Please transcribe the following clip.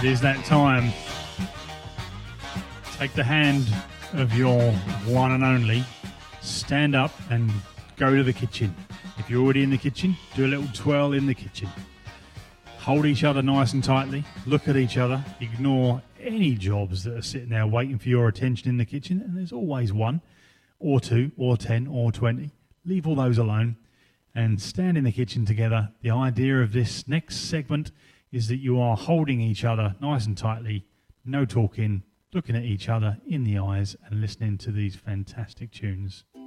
It is that time. Take the hand of your one and only, stand up and go to the kitchen. If you're already in the kitchen, do a little twirl in the kitchen. Hold each other nice and tightly, look at each other, ignore any jobs that are sitting there waiting for your attention in the kitchen, and there's always one, or two, or 10, or 20. Leave all those alone and stand in the kitchen together. The idea of this next segment is that you are holding each other nice and tightly, no talking, looking at each other in the eyes and listening to these fantastic tunes.